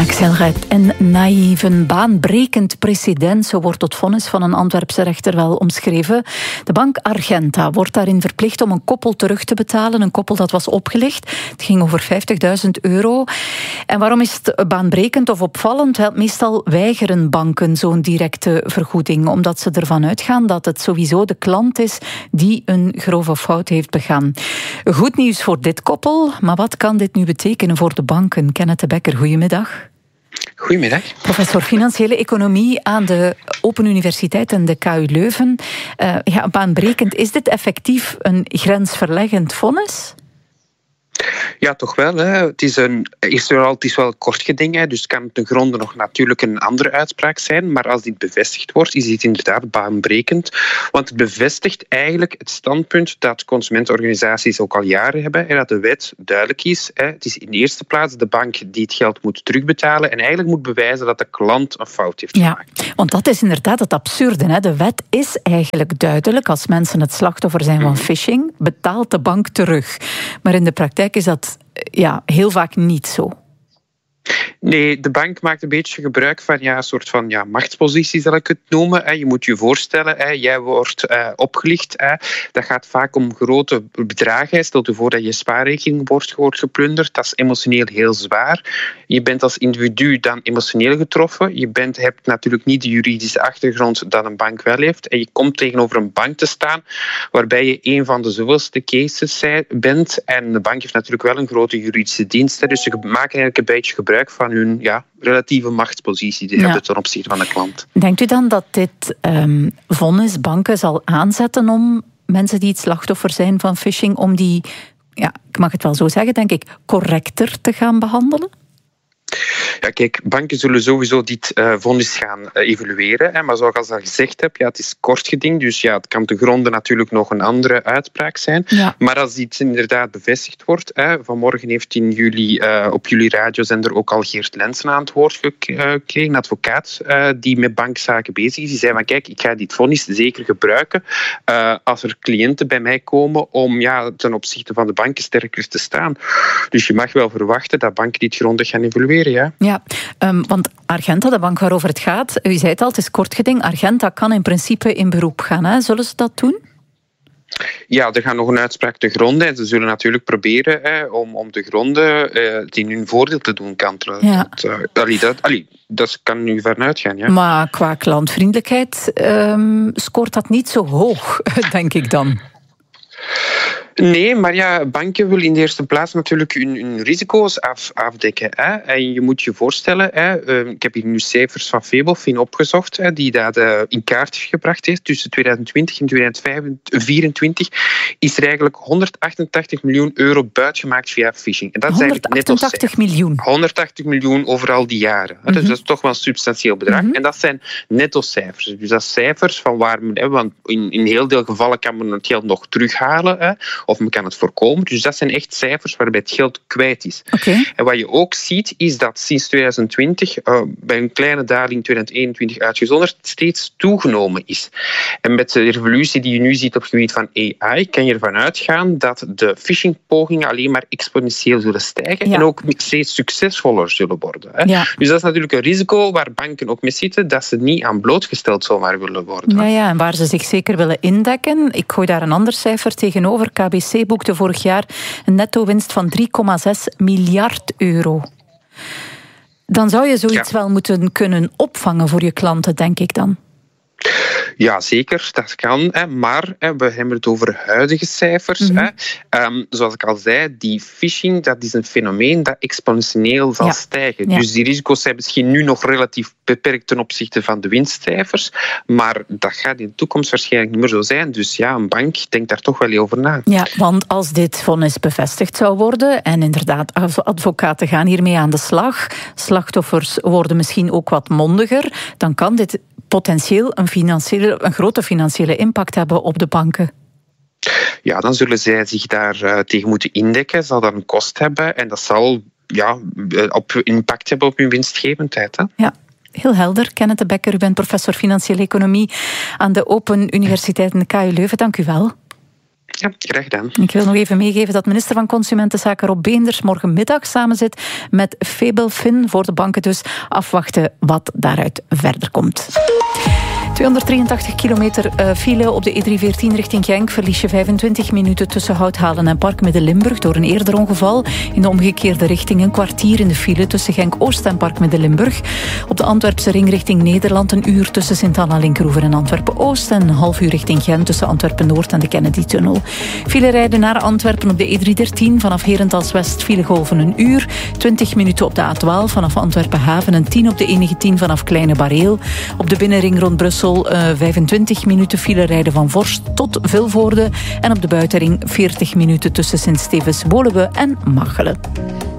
Axel Red en naïef, een baanbrekend precedent, zo wordt het vonnis van een Antwerpse rechter wel omschreven. De bank Argenta wordt daarin verplicht om een koppel terug te betalen, een koppel dat was opgelicht. Het ging over €50.000. En waarom is het baanbrekend of opvallend? Wel, meestal weigeren banken zo'n directe vergoeding, omdat ze ervan uitgaan dat het sowieso de klant is die een grove fout heeft begaan. Goed nieuws voor dit koppel, maar wat kan dit nu betekenen voor de banken? Kenneth de Bekker, goedemiddag. Goedemiddag. Professor Financiële Economie aan de Open Universiteit en de KU Leuven. Baanbrekend, is dit effectief een grensverleggend vonnis? Ja, toch wel. Hè. Het is wel een kort geding, hè, dus kan ten gronde nog natuurlijk een andere uitspraak zijn. Maar als dit bevestigd wordt, is dit inderdaad baanbrekend. Want het bevestigt eigenlijk het standpunt dat consumentenorganisaties ook al jaren hebben en dat de wet duidelijk is. Hè. Het is in de eerste plaats de bank die het geld moet terugbetalen en eigenlijk moet bewijzen dat de klant een fout heeft gemaakt. Ja, want dat is inderdaad het absurde. Hè. De wet is eigenlijk duidelijk. Als mensen het slachtoffer zijn van phishing, betaalt de bank terug. Maar in de praktijk is dat heel vaak niet zo. Nee, de bank maakt een beetje gebruik van een soort van machtspositie, zal ik het noemen. Je moet je voorstellen, jij wordt opgelicht. Dat gaat vaak om grote bedragen. Stel je voor dat je spaarrekening wordt geplunderd. Dat is emotioneel heel zwaar. Je bent als individu dan emotioneel getroffen. Je hebt natuurlijk niet de juridische achtergrond dat een bank wel heeft. En je komt tegenover een bank te staan waarbij je een van de zoveelste cases bent. En de bank heeft natuurlijk wel een grote juridische dienst. Dus ze maken eigenlijk een beetje gebruik van hun relatieve machtspositie die hebben ten opzichte van de klant. Denkt u dan dat dit vonnis banken zal aanzetten om mensen die het slachtoffer zijn van phishing, om die, ik mag het wel zo zeggen, denk ik, correcter te gaan behandelen? Ja, kijk, banken zullen sowieso dit vonnis gaan evalueren. Maar zoals ik al gezegd heb, het is kort geding. Dus het kan te gronden natuurlijk nog een andere uitspraak zijn. Ja. Maar als dit inderdaad bevestigd wordt... vanmorgen heeft op jullie radiozender ook al Geert Lensen aan het woord gekregen, een advocaat die met bankzaken bezig is. Die zei van, kijk, ik ga dit vonnis zeker gebruiken als er cliënten bij mij komen om ten opzichte van de banken sterker te staan. Dus je mag wel verwachten dat banken dit grondig gaan evalueren. Ja, want Argenta, de bank waarover het gaat, u zei het al, het is kort geding. Argenta kan in principe in beroep gaan. Hè? Zullen ze dat doen? Ja, er gaat nog een uitspraak te gronden. En ze zullen natuurlijk proberen om de gronden het in hun voordeel te doen kantelen. Ja. Dat kan nu vanuit gaan. Ja. Maar qua klantvriendelijkheid scoort dat niet zo hoog, denk ik dan. Nee, maar banken willen in de eerste plaats natuurlijk hun risico's afdekken. En je moet je voorstellen, ik heb hier nu cijfers van Febelfin opgezocht, die dat in kaart gebracht heeft. Tussen 2020 en 2024 is er eigenlijk €188 miljoen buitgemaakt via phishing. En dat 188 miljoen? 180 miljoen over al die jaren. Mm-hmm. Dus dat is toch wel een substantieel bedrag. Mm-hmm. En dat zijn netto-cijfers. Dus dat zijn cijfers van waar want in heel veel gevallen kan men het geld nog terughalen. Of men kan het voorkomen. Dus dat zijn echt cijfers waarbij het geld kwijt is. Okay. En wat je ook ziet, is dat sinds 2020, bij een kleine daling 2021 uitgezonderd, steeds toegenomen is. En met de revolutie die je nu ziet op het gebied van AI, kan je ervan uitgaan dat de phishingpogingen alleen maar exponentieel zullen stijgen en ook steeds succesvoller zullen worden. Ja. Dus dat is natuurlijk een risico waar banken ook mee zitten, dat ze niet aan blootgesteld zomaar willen worden. Ja, en waar ze zich zeker willen indekken. Ik gooi daar een ander cijfer tegenover. KBC boekte vorig jaar een netto-winst van €3,6 miljard. Dan zou je zoiets wel moeten kunnen opvangen voor je klanten, denk ik dan. Ja, zeker, dat kan. Maar we hebben het over huidige cijfers. Mm-hmm. Zoals ik al zei, die phishing, dat is een fenomeen dat exponentieel zal stijgen. Ja. Dus die risico's zijn misschien nu nog relatief beperkt ten opzichte van de winstcijfers. Maar dat gaat in de toekomst waarschijnlijk niet meer zo zijn. Dus een bank denkt daar toch wel over na. Ja, want als dit vonnis bevestigd zou worden, en inderdaad, advocaten gaan hiermee aan de slag, slachtoffers worden misschien ook wat mondiger, dan kan dit potentieel een grote financiële impact hebben op de banken. Ja, dan zullen zij zich daar tegen moeten indekken. Zal dat een kost hebben en dat zal impact hebben op hun winstgevendheid. Hè? Ja. Heel helder. Kenneth de Bekker, u bent professor Financiële Economie aan de Open Universiteit in de KU Leuven. Dank u wel. Ja, graag gedaan. Ik wil nog even meegeven dat minister van Consumentenzaken Rob Beenders morgenmiddag samenzit met Febelfin voor de banken. Dus afwachten wat daaruit verder komt. 283 kilometer file op de E314 richting Genk. Verlies je 25 minuten tussen Houthalen en Park Midden-Limburg door een eerder ongeval. In de omgekeerde richting een kwartier in de file tussen Genk-Oost en Park Midden-Limburg. Op de Antwerpse ring richting Nederland een uur tussen Sint-Anna-Linkeroever en Antwerpen-Oost. En een half uur richting Gent tussen Antwerpen-Noord en de Kennedy-tunnel. File rijden naar Antwerpen op de E313 vanaf Herentals-West filegolven een uur. 20 minuten op de A12 vanaf Antwerpen-Haven en 10 op de E19 vanaf Kleine Bareel. Op de binnenring rond Brussel 25 minuten file rijden van Vorst tot Vilvoorde. En op de buitenring 40 minuten tussen Sint-Stevens-Woluwe en Machelen.